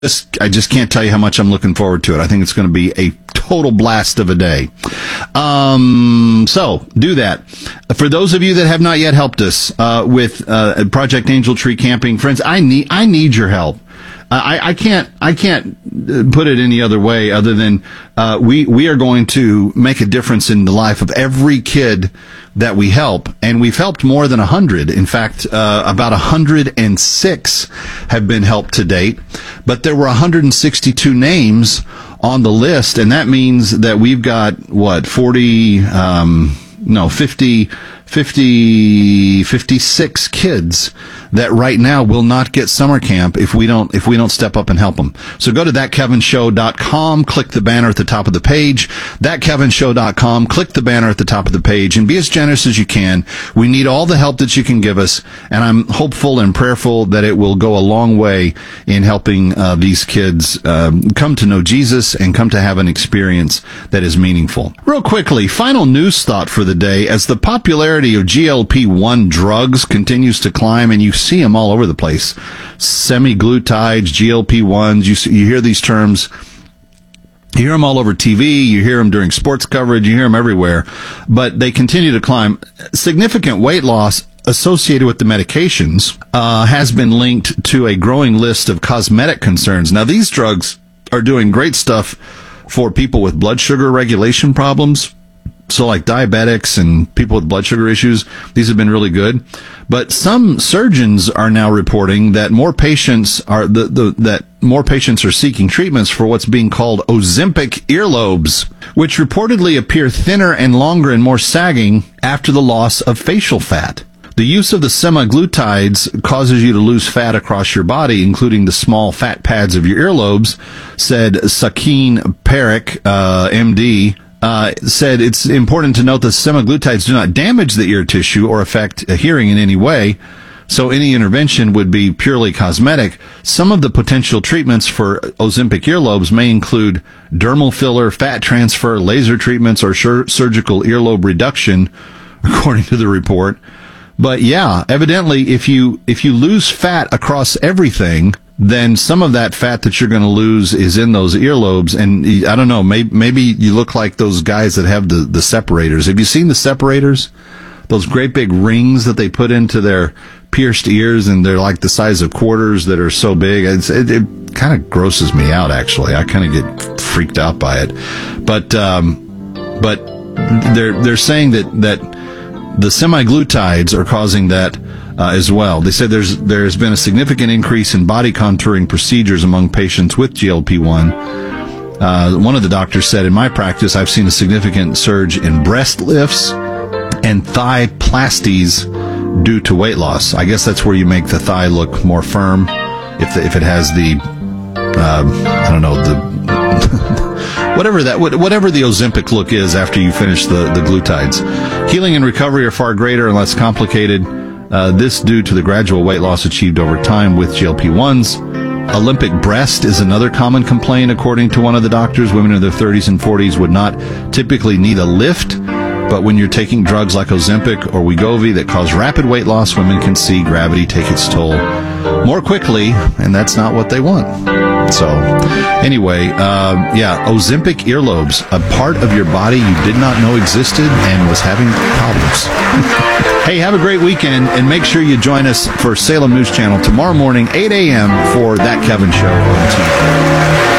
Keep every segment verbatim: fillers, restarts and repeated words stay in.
I just can't tell you how much I'm looking forward to it. I think it's going to be a total blast of a day. Um, so do that. For those of you that have not yet helped us uh, with uh, Project Angel Tree Camping, friends, I need I need your help. I, I can't I can't put it any other way other than uh, we we are going to make a difference in the life of every kid that we help, and we've helped more than a hundred. In fact, uh, about a hundred and six have been helped to date, but there were one hundred sixty-two names on the list, and that means that we've got what forty um, no fifty. fifty, fifty-six kids that right now will not get summer camp if we don't if we don't step up and help them. So go to that kevin show dot com, click the banner at the top of the page, that kevin show dot com, click the banner at the top of the page, and be as generous as you can. We need all the help that you can give us, and I'm hopeful and prayerful that it will go a long way in helping uh, these kids uh, come to know Jesus and come to have an experience that is meaningful. Real quickly, final news thought for the day. As the popularity of G L P one drugs continues to climb, and you see them all over the place, semaglutides, G L P ones, you see, you hear these terms, you hear them all over T V, you hear them during sports coverage, you hear them everywhere, but they continue to climb. Significant weight loss associated with the medications uh, has been linked to a growing list of cosmetic concerns. Now, these drugs are doing great stuff for people with blood sugar regulation problems. So like diabetics and people with blood sugar issues, these have been really good. But some surgeons are now reporting that more patients are the, the that more patients are seeking treatments for what's being called Ozempic earlobes, which reportedly appear thinner and longer and more sagging after the loss of facial fat. The use of the semaglutides causes you to lose fat across your body, including the small fat pads of your earlobes, said Sakeen Parekh, uh, M D. Uh, said it's important to note that semaglutides do not damage the ear tissue or affect hearing in any way, so any intervention would be purely cosmetic. Some of the potential treatments for Ozempic earlobes may include dermal filler, fat transfer, laser treatments, or sur- surgical earlobe reduction, according to the report. But yeah, evidently, if you if you lose fat across everything, then some of that fat that you're going to lose is in those earlobes. And I don't know, maybe, maybe you look like those guys that have the, the separators. Have you seen the separators? Those great big rings that they put into their pierced ears, and they're like the size of quarters that are so big. It's, it it kind of grosses me out, actually. I kind of get freaked out by it. But, um, but they're, they're saying that, that the semaglutides are causing that Uh, as well. They said there's there's been a significant increase in body contouring procedures among patients with G L P one. Uh, one of the doctors said, in my practice, I've seen a significant surge in breast lifts and thigh plasties due to weight loss. I guess that's where you make the thigh look more firm, if the, if it has the, uh, I don't know, the whatever that whatever the Ozempic look is after you finish the, the glutides. Healing and recovery are far greater and less complicated. Uh, this due to the gradual weight loss achieved over time with G L P ones. Olympic breast is another common complaint, according to one of the doctors. Women in their thirties and forties would not typically need a lift, but when you're taking drugs like Ozempic or Wegovy that cause rapid weight loss, women can see gravity take its toll more quickly, and that's not what they want. So, anyway, uh, yeah, Ozempic earlobes, a part of your body you did not know existed and was having problems. Hey, have a great weekend, and make sure you join us for Salem News Channel tomorrow morning, eight a.m. for That Kevin Show on T V.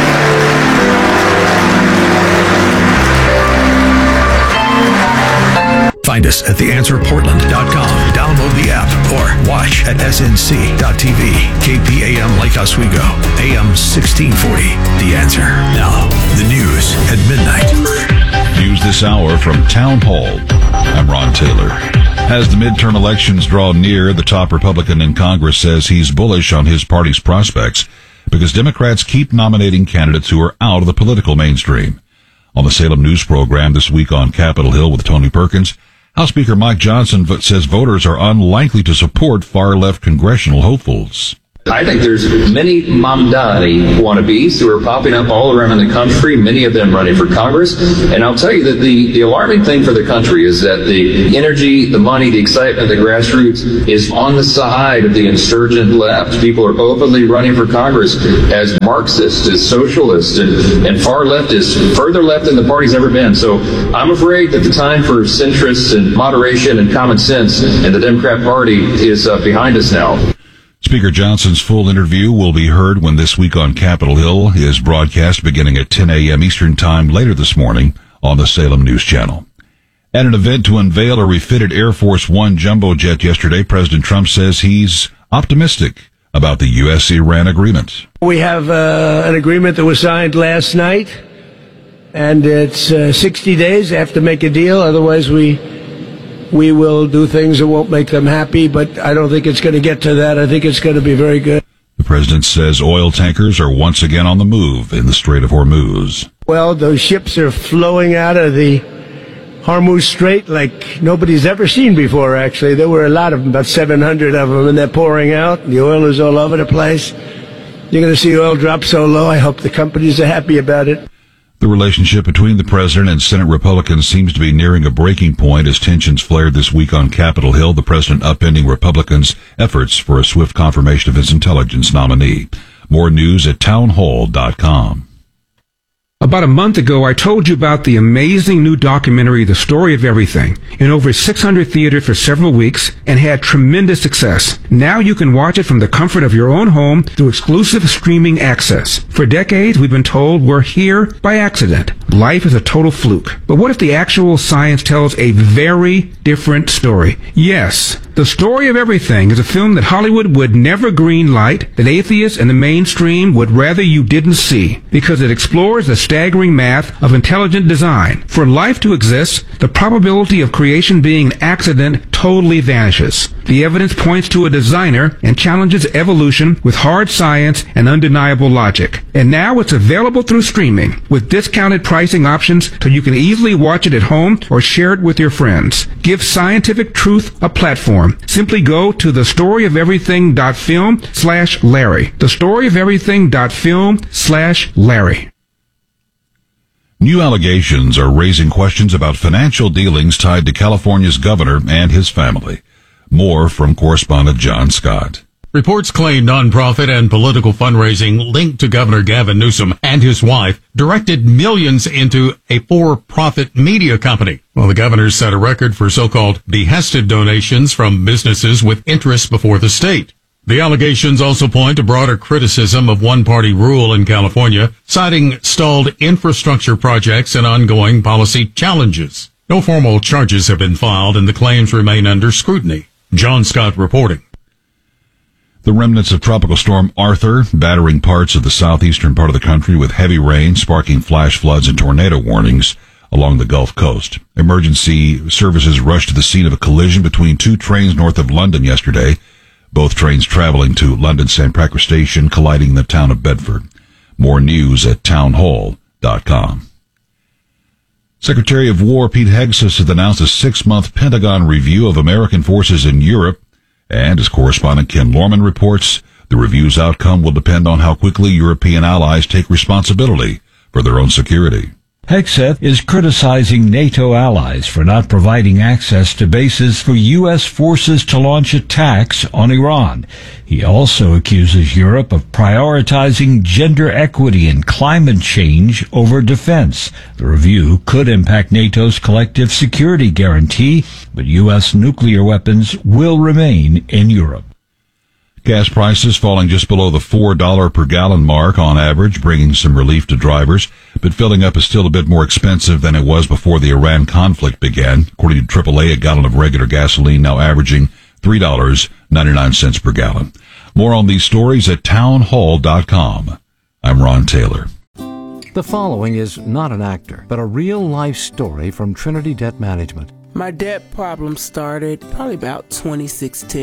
Find us at the answer portland dot com. Download the app or watch at s n c dot t v. K P A M Lake Oswego, A M sixteen forty. The Answer. Now, the news at midnight. News this hour from Town Hall. I'm Ron Taylor. As the midterm elections draw near, the top Republican in Congress says he's bullish on his party's prospects because Democrats keep nominating candidates who are out of the political mainstream. On the Salem News program this week on Capitol Hill with Tony Perkins, House Speaker Mike Johnson says voters are unlikely to support far-left congressional hopefuls. I think there's many Mamdani wannabes who are popping up all around in the country, many of them running for Congress. And I'll tell you that the, the alarming thing for the country is that the energy, the money, the excitement of the grassroots is on the side of the insurgent left. People are openly running for Congress as Marxists, as socialists, and, and far leftists, further left than the party's ever been. So I'm afraid that the time for centrists and moderation and common sense in the Democrat Party is uh, behind us now. Speaker Johnson's full interview will be heard when This Week on Capitol Hill is broadcast beginning at ten a.m. Eastern Time later this morning on the Salem News Channel. At an event to unveil a refitted Air Force One jumbo jet yesterday, President Trump says he's optimistic about the U S Iran agreement. We have uh, an agreement that was signed last night, and it's uh, sixty days. They have to make a deal, otherwise we we will do things that won't make them happy, but I don't think it's going to get to that. I think it's going to be very good. The president says oil tankers are once again on the move in the Strait of Hormuz. Well, those ships are flowing out of the Hormuz Strait like nobody's ever seen before, actually. There were a lot of them, about seven hundred of them, and they're pouring out. The oil is all over the place. You're going to see oil drop so low. I hope the companies are happy about it. The relationship between the president and Senate Republicans seems to be nearing a breaking point as tensions flared this week on Capitol Hill, the president upending Republicans' efforts for a swift confirmation of his intelligence nominee. More news at townhall dot com. About a month ago, I told you about the amazing new documentary, The Story of Everything, in over six hundred theaters for several weeks and had tremendous success. Now you can watch it from the comfort of your own home through exclusive streaming access. For decades, we've been told we're here by accident. Life is a total fluke. But what if the actual science tells a very different story? Yes, The Story of Everything is a film that Hollywood would never greenlight, that atheists and the mainstream would rather you didn't see, because it explores the staggering math of intelligent design. For life to exist, the probability of creation being an accident totally vanishes. The evidence points to a designer and challenges evolution with hard science and undeniable logic. And now it's available through streaming with discounted pricing options so you can easily watch it at home or share it with your friends. Give scientific truth a platform. Simply go to thestoryoferything.film slash Larry. Thestoryoferything.film slash Larry. New allegations are raising questions about financial dealings tied to California's governor and his family. More from correspondent John Scott. Reports claim nonprofit and political fundraising linked to Governor Gavin Newsom and his wife directed millions into a for-profit media company. Well, the governor set a record for so-called behested donations from businesses with interests before the state. The allegations also point to broader criticism of one-party rule in California, citing stalled infrastructure projects and ongoing policy challenges. No formal charges have been filed, and the claims remain under scrutiny. John Scott reporting. The remnants of Tropical Storm Arthur battering parts of the southeastern part of the country with heavy rain, sparking flash floods and tornado warnings along the Gulf Coast. Emergency services rushed to the scene of a collision between two trains north of London yesterday. Both trains traveling to London Saint Pancras Station colliding in the town of Bedford. More news at townhall dot com. Secretary of War Pete Hegseth has announced a six-month Pentagon review of American forces in Europe. And as correspondent Ken Lorman reports, the review's outcome will depend on how quickly European allies take responsibility for their own security. Hegseth is criticizing NATO allies for not providing access to bases for U S forces to launch attacks on Iran. He also accuses Europe of prioritizing gender equity and climate change over defense. The review could impact NATO's collective security guarantee, but U S nuclear weapons will remain in Europe. Gas prices falling just below the four dollars per gallon mark on average, bringing some relief to drivers, but filling up is still a bit more expensive than it was before the Iran conflict began. According to triple A, a gallon of regular gasoline now averaging three dollars and ninety-nine cents per gallon. More on these stories at townhall dot com. I'm Ron Taylor. The following is not an actor, but a real-life story from Trinity Debt Management. My debt problem started probably about twenty sixteen.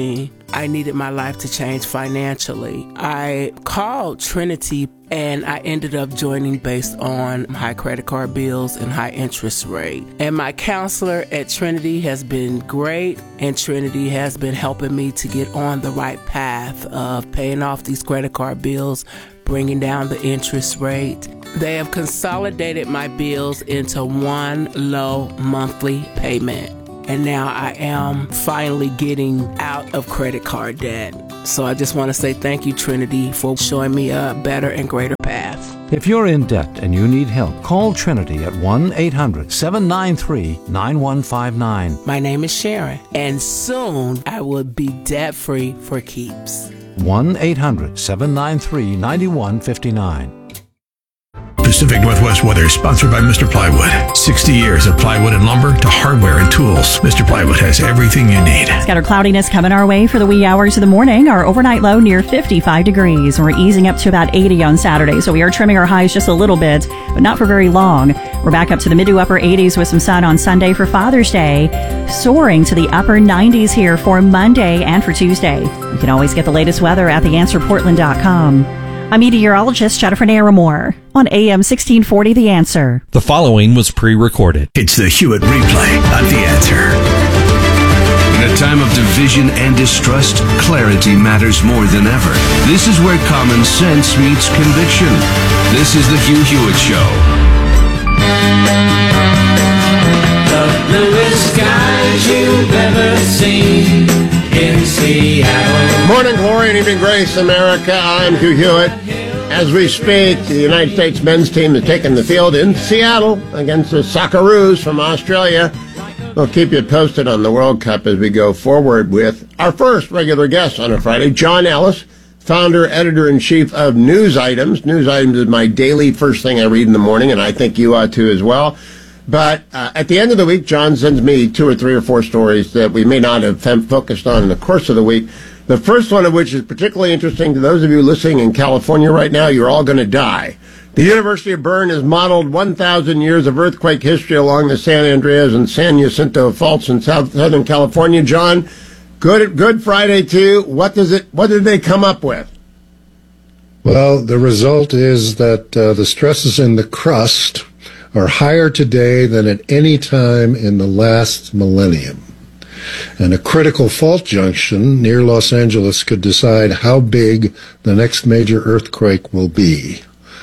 I needed my life to change financially. I called Trinity and I ended up joining based on high credit card bills and high interest rate. And my counselor at Trinity has been great, and Trinity has been helping me to get on the right path of paying off these credit card bills, bringing down the interest rate. They have consolidated my bills into one low monthly payment. And now I am finally getting out of credit card debt. So I just want to say thank you, Trinity, for showing me a better and greater path. If you're in debt and you need help, call Trinity at one eight hundred seven nine three nine one five nine. My name is Sharon, and soon I will be debt-free for keeps. one eight hundred seven nine three nine one five nine. Pacific Northwest weather is sponsored by Mister Plywood. sixty years of plywood and lumber to hardware and tools. Mister Plywood has everything you need. Scattered cloudiness coming our way for the wee hours of the morning. Our overnight low near fifty-five degrees. We're easing up to about eighty on Saturday, so we are trimming our highs just a little bit, but not for very long. We're back up to the mid to upper eighties with some sun on Sunday for Father's Day, soaring to the upper nineties here for Monday and for Tuesday. You can always get the latest weather at the answer portland dot com. I'm meteorologist Jennifer Naramore on A M sixteen forty The Answer. The following was pre-recorded. It's the Hewitt Replay on The Answer. In a time of division and distrust, clarity matters more than ever. This is where common sense meets conviction. This is the Hugh Hewitt Show. The bluest skies you've ever seen in Seattle. Morning glory and evening grace, America. I'm Hugh Hewitt. As we speak, the United States men's team has taken the field in Seattle against the Socceroos from Australia. We'll keep you posted on the World Cup as we go forward with our first regular guest on a Friday, John Ellis, founder, editor-in-chief of News Items. News Items is my daily first thing I read in the morning, and I think you ought to as well. But uh, at the end of the week, John sends me two or three or four stories that we may not have focused on in the course of the week. The first one of which is particularly interesting to those of you listening in California right now. You're all going to die. The University of Bern has modeled one thousand years of earthquake history along the San Andreas and San Jacinto faults in South, Southern California. John, good Good Friday to you. What does it? What did they come up with? Well, the result is that uh, the stresses in the crust are higher today than at any time in the last millennium. And a critical fault junction near Los Angeles could decide how big the next major earthquake will be.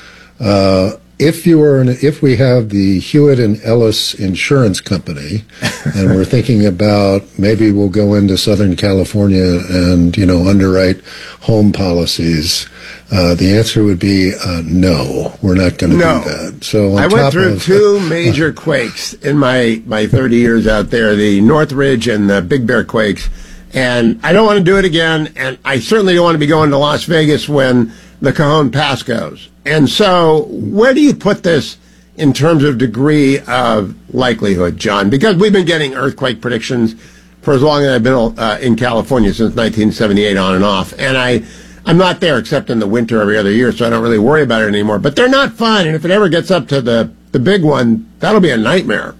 Uh, if you are, an, if we have the Hewitt and Ellis Insurance Company, and we're thinking about maybe we'll go into Southern California and, you know, underwrite home policies, uh, the answer would be uh, no, we're not going to no. do that. So on I top went through of, two major quakes in my, my thirty years out there, the Northridge and the Big Bear quakes, and I don't want to do it again, and I certainly don't want to be going to Las Vegas when the Cajon Pass goes. And so where do you put this in terms of degree of likelihood, John? Because we've been getting earthquake predictions for as long as I've been uh, in California, since nineteen seventy-eight on and off. And I, I'm not there except in the winter every other year, so I don't really worry about it anymore. But they're not fun, and if it ever gets up to the, the big one, that'll be a nightmare.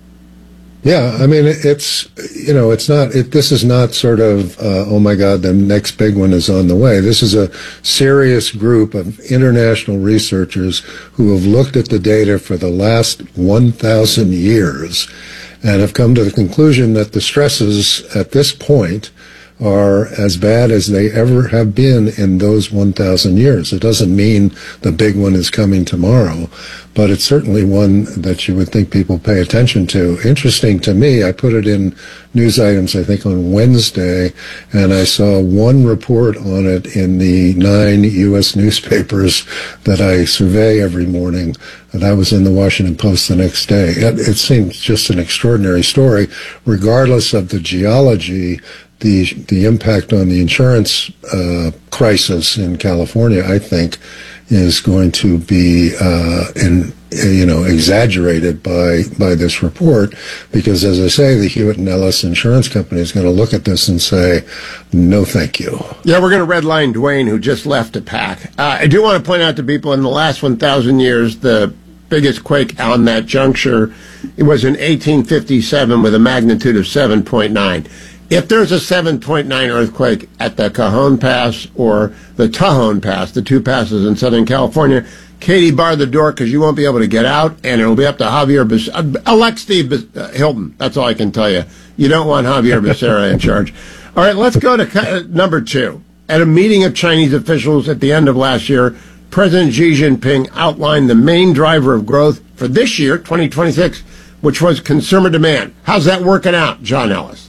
Yeah, I mean, it's, you know, it's not, it, this is not sort of, uh, oh my God, the next big one is on the way. This is a serious group of international researchers who have looked at the data for the last one thousand years and have come to the conclusion that the stresses at this point are as bad as they ever have been in those one thousand years. It doesn't mean the big one is coming tomorrow, but it's certainly one that you would think people pay attention to. Interesting to me, I put it in News Items, I think, on Wednesday, and I saw one report on it in the nine U S newspapers that I survey every morning. That was in the Washington Post the next day. It, it seems just an extraordinary story, regardless of the geology. The the impact on the insurance uh, crisis in California, I think, is going to be uh, in you know exaggerated by by this report, because, as I say, the Hewitt and Ellis Insurance Company is going to look at this and say, no, thank you. Yeah, we're going to redline Dwayne, who just left to pack. Uh, I do want to point out to people, in the last one thousand years, the biggest quake on that juncture, it was in eighteen fifty-seven with a magnitude of seven point nine. If there's a seven point nine earthquake at the Cajon Pass or the Tajon Pass, the two passes in Southern California, Katie, bar the door because you won't be able to get out, and it'll be up to Javier Bes- uh, elect Steve Bes- uh, Hilton. That's all I can tell you. You don't want Javier Becerra in charge. All right, let's go to uh, number two. At a meeting of Chinese officials at the end of last year, President Xi Jinping outlined the main driver of growth for this year, twenty twenty-six, which was consumer demand. How's that working out, John Ellis?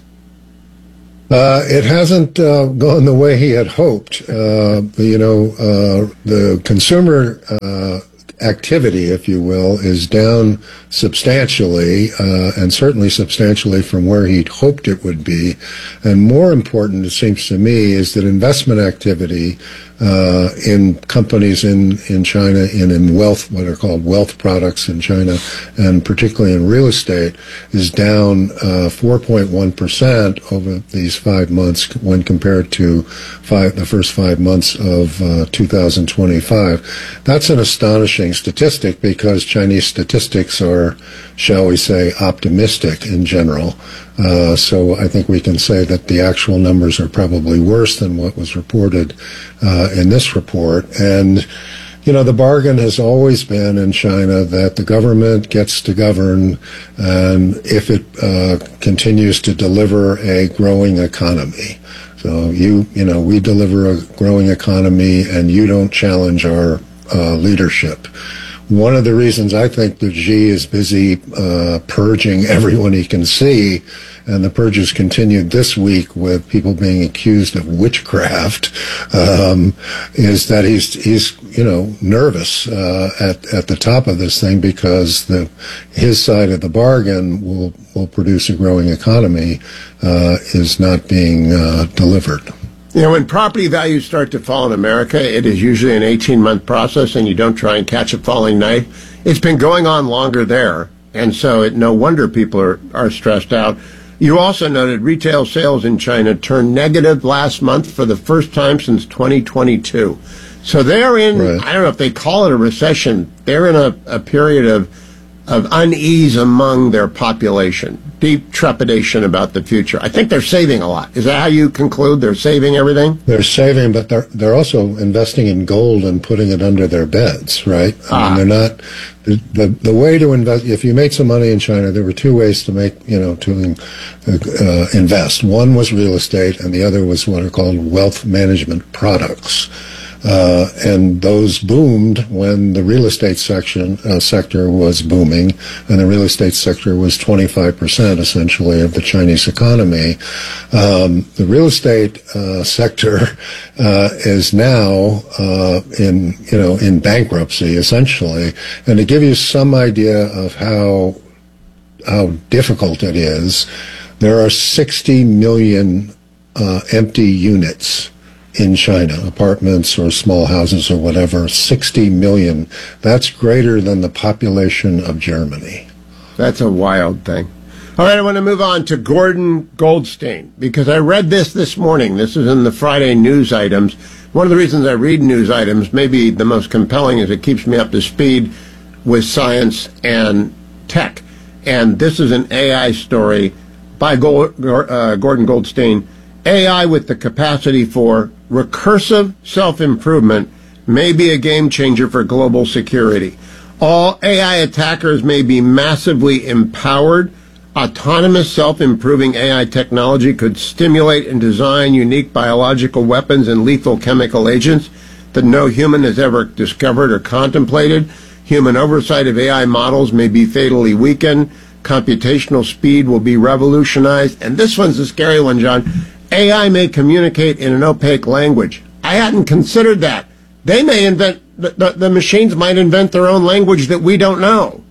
Uh, it hasn't uh, gone the way he had hoped. Uh, you know, uh, the consumer uh, activity, if you will, is down substantially, uh, and certainly substantially from where he'd hoped it would be. And more important, it seems to me, is that investment activity uh, in companies in, in China, in, in wealth, what are called wealth products in China, and particularly in real estate, is down uh, four point one percent over these five months when compared to five, the first five months of uh, two thousand twenty-five. That's an astonishing statistic because Chinese statistics are, shall we say, optimistic in general. Uh, so I think we can say that the actual numbers are probably worse than what was reported uh, in this report. And, you know, the bargain has always been in China that the government gets to govern, and if it uh, continues to deliver a growing economy. So you, you know, we deliver a growing economy, and you don't challenge our uh, leadership. One of the reasons I think that Xi is busy uh, purging everyone he can see, and the purges continued this week with people being accused of witchcraft, um, is that he's he's you know nervous uh, at at the top of this thing because the his side of the bargain will will produce a growing economy uh, is not being uh, delivered. You know, when property values start to fall in America, it is usually an eighteen-month process, and you don't try and catch a falling knife. It's been going on longer there, and so it, no wonder people are, are stressed out. You also noted retail sales in China turned negative last month for the first time since twenty twenty-two. So they're in, right. I don't know if they call it a recession, they're in a, a period of of unease among their population, deep trepidation about the future. I think they're saving a lot. Is that how you conclude they're saving everything? They're saving, but they're they're also investing in gold and putting it under their beds, right? I ah. mean, they're not the, the the way to invest. If you made some money in China, there were two ways to make you know to uh, invest. One was real estate, and the other was what are called wealth management products. Uh, and those boomed when the real estate section uh, sector was booming, and the real estate sector was twenty-five percent essentially of the Chinese economy. Um, the real estate uh, sector uh, is now uh, in you know in bankruptcy essentially, and to give you some idea of how how difficult it is, there are sixty million uh, empty units in China, apartments or small houses or whatever, sixty million. That's greater than the population of Germany. That's a wild thing. All right, I want to move on to Gordon Goldstein, because I read this this morning. This is in the Friday news items. One of the reasons I read news items, maybe the most compelling, is it keeps me up to speed with science and tech. And this is an A I story by Gold, uh, Gordon Goldstein. A I with the capacity for recursive self-improvement may be a game changer for global security. All A I attackers may be massively empowered. Autonomous self-improving A I technology could stimulate and design unique biological weapons and lethal chemical agents that no human has ever discovered or contemplated. Human oversight of A I models may be fatally weakened. Computational speed will be revolutionized. And this one's a scary one, John. A I may communicate in an opaque language. I hadn't considered that. They may invent, the, the, the machines might invent their own language that we don't know.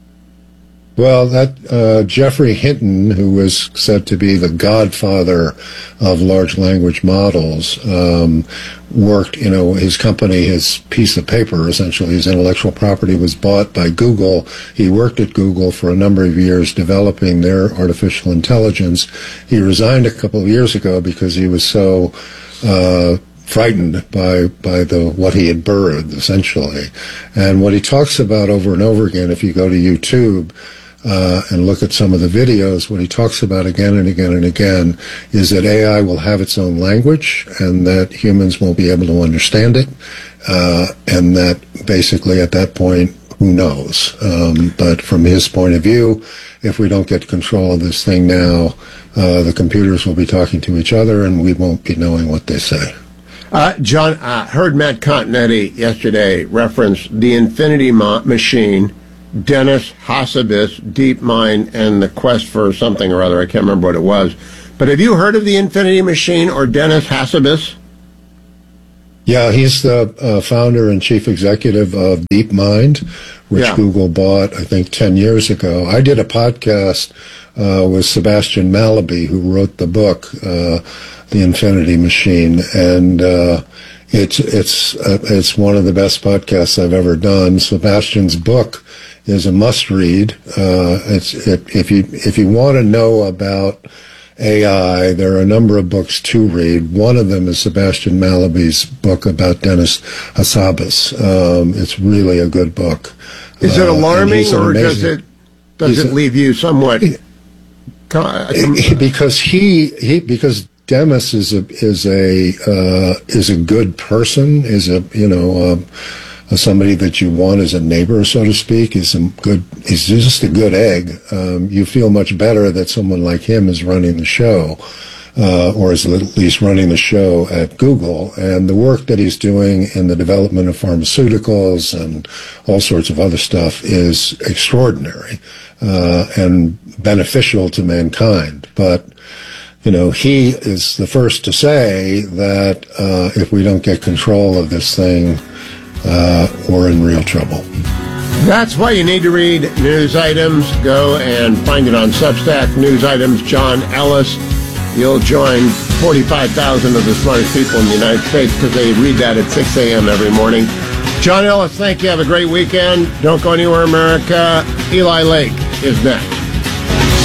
Well, that uh, Geoffrey Hinton, who was said to be the godfather of large language models, um, worked, you know, his company, his piece of paper, essentially, his intellectual property was bought by Google. He worked at Google for a number of years developing their artificial intelligence. He resigned a couple of years ago because he was so uh frightened by by the what he had birthed, essentially. And what he talks about over and over again, if you go to YouTube, uh, and look at some of the videos, what he talks about again and again and again is that A I will have its own language and that humans won't be able to understand it, uh, and that basically at that point, who knows? Um, but from his point of view, if we don't get control of this thing now, uh, the computers will be talking to each other and we won't be knowing what they say. Uh, John, I uh, heard Matt Continetti yesterday reference the Infinity Mo- Machine, Dennis Hassabis, DeepMind, and the quest for something or other. I can't remember what it was. But have you heard of the Infinity Machine or Dennis Hassabis? Yeah, he's the uh, founder and chief executive of DeepMind, which yeah. Google bought, I think, ten years ago. I did a podcast uh, with Sebastian Mallaby, who wrote the book, uh, The Infinity Machine, and uh, it's it's uh, it's one of the best podcasts I've ever done. Sebastian's book is a must-read. Uh, it's it, if you if you want to know about A I, there are a number of books to read. One of them is Sebastian Mallaby's book about Dennis Hassabis. Um, it's really a good book. Is it alarming, uh, or does it does it leave you somewhat? Because he he because Demis is a is a uh, is a good person, is a you know. Um, somebody that you want as a neighbor, so to speak. He's a good, he's just a good egg. Um, you feel much better that someone like him is running the show, uh, or is at least running the show at Google. And the work that he's doing in the development of pharmaceuticals and all sorts of other stuff is extraordinary, uh, and beneficial to mankind. But, you know, he is the first to say that, uh, if we don't get control of this thing, Uh, we're in real trouble. That's why you need to read News Items. Go and find it on Substack. News Items, John Ellis. You'll join forty-five thousand of the smartest people in the United States because they read that at six a.m. every morning. John Ellis, thank you. Have a great weekend. Don't go anywhere, America. Eli Lake is next.